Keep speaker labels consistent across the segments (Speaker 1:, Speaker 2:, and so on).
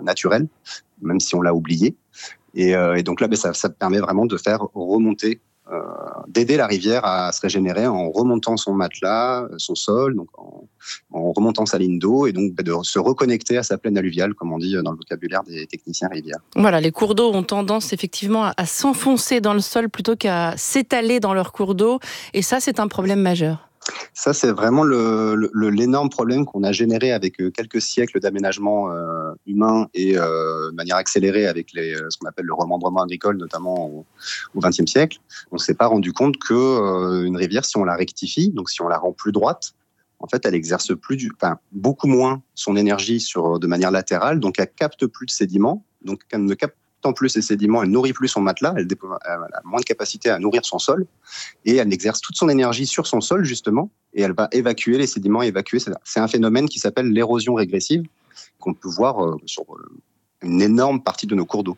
Speaker 1: naturel, même si on l'a oublié. Et donc là, ça permet vraiment de faire remonter, d'aider la rivière à se régénérer en remontant son matelas, son sol, donc en remontant sa ligne d'eau, et donc de se reconnecter à sa plaine alluviale, comme on dit dans le vocabulaire des techniciens rivières.
Speaker 2: Voilà, les cours d'eau ont tendance effectivement à s'enfoncer dans le sol plutôt qu'à s'étaler dans leurs cours d'eau, et ça, c'est un problème majeur.
Speaker 1: Ça, c'est vraiment l'énorme problème qu'on a généré avec quelques siècles d'aménagement humain et de manière accélérée avec ce qu'on appelle le remembrement agricole, notamment au XXe siècle. On ne s'est pas rendu compte qu'une rivière, si on la rectifie, donc si on la rend plus droite, en fait, elle exerce beaucoup moins son énergie de manière latérale, donc elle capte plus de sédiments, donc elle ne capte plus ces sédiments, elle nourrit plus son matelas, elle a moins de capacité à nourrir son sol, et elle exerce toute son énergie sur son sol, justement, et elle va évacuer les sédiments, C'est un phénomène qui s'appelle l'érosion régressive, qu'on peut voir sur une énorme partie de nos cours d'eau.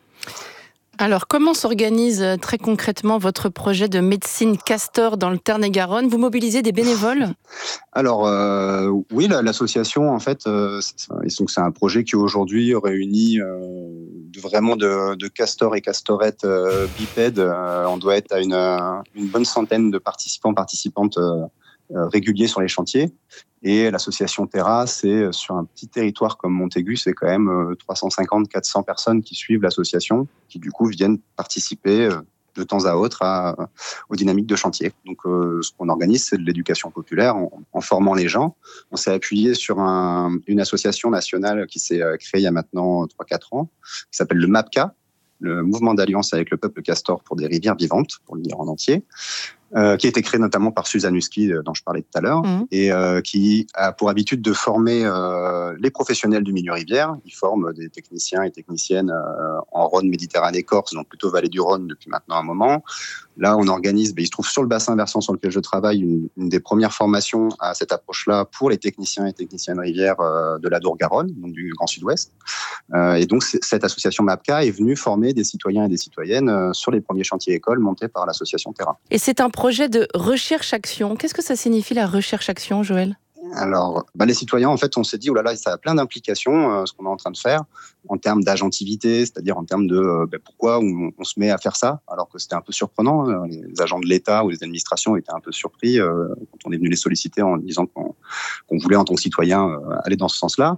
Speaker 2: Alors, comment s'organise très concrètement votre projet de médecine castor dans le Tarn-et-Garonne ? Vous mobilisez des bénévoles ?
Speaker 1: Alors, oui, l'association, en fait, c'est un projet qui aujourd'hui réunit vraiment de castors et castorettes bipèdes. On doit être à une bonne centaine de participantes réguliers sur les chantiers. Et l'association Terra, c'est sur un petit territoire comme Montaigu, c'est quand même 350-400 personnes qui suivent l'association, qui du coup viennent participer de temps à autre aux dynamiques de chantier. Donc, ce qu'on organise, c'est de l'éducation populaire en formant les gens. On s'est appuyé sur une association nationale qui s'est créée il y a maintenant 3-4 ans, qui s'appelle le MAPCA, le Mouvement d'Alliance avec le Peuple Castor pour des rivières vivantes, pour le dire en entier, qui a été créé notamment par Suzanne Husky, dont je parlais tout à l'heure, et qui a pour habitude de former les professionnels du milieu rivière. Ils forment des techniciens et techniciennes en Rhône, Méditerranée, Corse, donc plutôt vallée du Rhône depuis maintenant un moment. Là, on organise, il se trouve sur le bassin versant sur lequel je travaille, une des premières formations à cette approche-là pour les techniciens et techniciennes rivières de la Dour-Garonne, donc du Grand Sud-Ouest. Et donc, cette association MAPCA est venue former des citoyens et des citoyennes sur les premiers chantiers écoles montés par l'association Terra.
Speaker 2: Et c'est un projet de recherche-action. Qu'est-ce que ça signifie la recherche-action, Joël ?
Speaker 1: Alors, les citoyens, en fait, on s'est dit, ça a plein d'implications, ce qu'on est en train de faire, en termes d'agentivité, c'est-à-dire en termes de pourquoi on se met à faire ça, alors que c'était un peu surprenant. Les agents de l'État ou les administrations étaient un peu surpris quand on est venu les solliciter en disant qu'on voulait, en tant que citoyen, aller dans ce sens-là.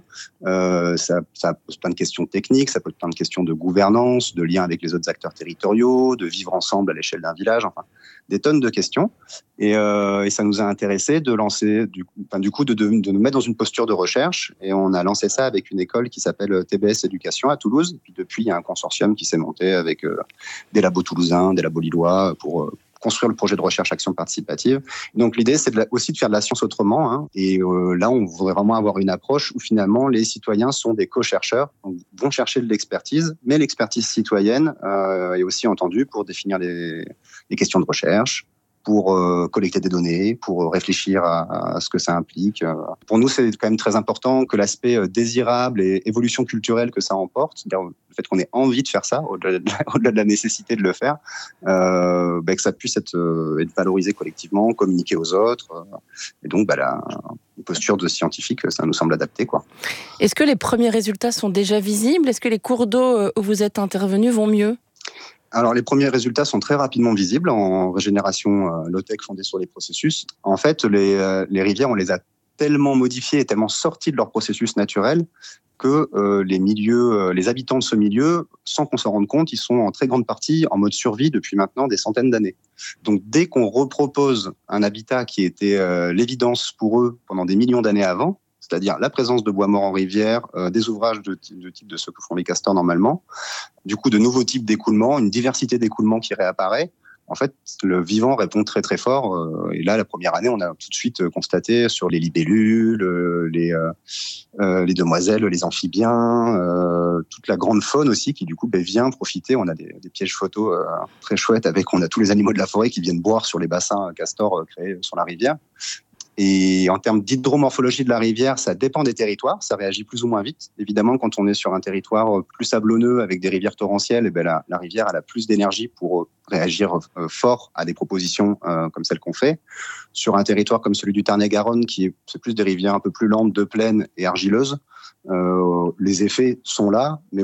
Speaker 1: Ça pose plein de questions techniques, ça pose plein de questions de gouvernance, de lien avec les autres acteurs territoriaux, de vivre ensemble à l'échelle d'un village, enfin, des tonnes de questions. Et ça nous a intéressé de lancer, de nous mettre dans une posture de recherche. Et on a lancé ça avec une école qui s'appelle TBS Éducation à Toulouse. Et puis depuis, il y a un consortium qui s'est monté avec des labos toulousains, des labos lillois pour construire le projet de recherche-action participative. Donc l'idée, c'est aussi de faire de la science autrement. Hein. Et là, on voudrait vraiment avoir une approche où finalement, les citoyens sont des co-chercheurs, donc vont chercher de l'expertise, mais l'expertise citoyenne est aussi entendue pour définir les questions de recherche, pour collecter des données, pour réfléchir à ce que ça implique. Pour nous, c'est quand même très important que l'aspect désirable et évolution culturelle que ça emporte, c'est-à-dire le fait qu'on ait envie de faire ça, au-delà de la nécessité de le faire, que ça puisse être valorisé collectivement, communiqué aux autres. Et donc, la posture de scientifique, ça nous semble adapté, quoi.
Speaker 2: Est-ce que les premiers résultats sont déjà visibles ? Est-ce que les cours d'eau où vous êtes intervenus vont mieux ?
Speaker 1: Alors, les premiers résultats sont très rapidement visibles en régénération low-tech fondée sur les processus. En fait, les rivières, on les a tellement modifiées et tellement sorties de leur processus naturel que les habitants de ce milieu, sans qu'on s'en rende compte, ils sont en très grande partie en mode survie depuis maintenant des centaines d'années. Donc, dès qu'on repropose un habitat qui était l'évidence pour eux pendant des millions d'années avant, c'est-à-dire la présence de bois morts en rivière, des ouvrages de type de ceux que font les castors normalement, du coup de nouveaux types d'écoulements, une diversité d'écoulements qui réapparaît. En fait, le vivant répond très très fort. Et là, la première année, on a tout de suite constaté sur les libellules, les demoiselles, les amphibiens, toute la grande faune aussi qui du coup vient profiter. On a des pièges photos très chouettes on a tous les animaux de la forêt qui viennent boire sur les bassins castors créés sur la rivière. Et en termes d'hydromorphologie de la rivière, ça dépend des territoires, ça réagit plus ou moins vite. Évidemment, quand on est sur un territoire plus sablonneux avec des rivières torrentielles, la rivière elle a plus d'énergie pour réagir fort à des propositions comme celles qu'on fait. Sur un territoire comme celui du Tarn-et-Garonne, c'est plus des rivières un peu plus lentes, de plaine et argileuses, les effets sont là, mais